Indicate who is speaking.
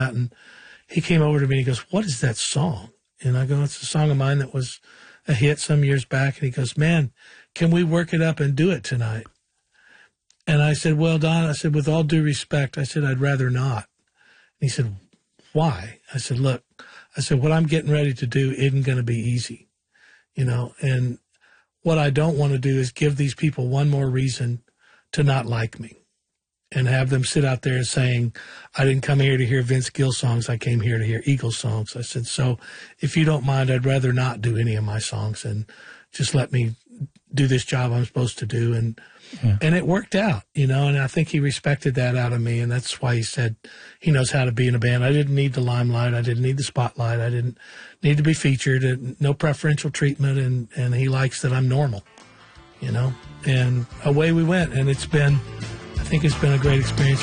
Speaker 1: And he came over to me and he goes, "What is that song?" And I go, "It's a song of mine that was a hit some years back." And he goes, "Man, can we work it up and do it tonight?" And I said, "Well, Don," I said, "with all due respect," I said, "I'd rather not." And he said, "Why?" I said, "Look," I said, "what I'm getting ready to do isn't going to be easy, and what I don't want to do is give these people one more reason to not like me and have them sit out there saying, I didn't come here to hear Vince Gill songs. I came here to hear Eagles songs." I said, "So if you don't mind, I'd rather not do any of my songs and just let me do this job I'm supposed to do." And it worked out, and I think he respected that out of me. And that's why he said he knows how to be in a band. I didn't need the limelight. I didn't need the spotlight. I didn't need to be featured, no preferential treatment. And he likes that I'm normal, and away we went. And I think it's been a great experience